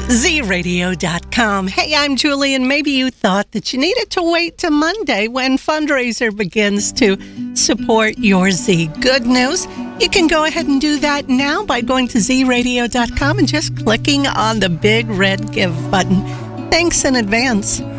ZRadio.com. Hey, I'm Julie, and maybe you thought that you needed to wait till Monday when fundraiser begins to support your Z. Good news, you can go ahead and do that now by going to ZRadio.com and just clicking on the big red Give button. Thanks in advance.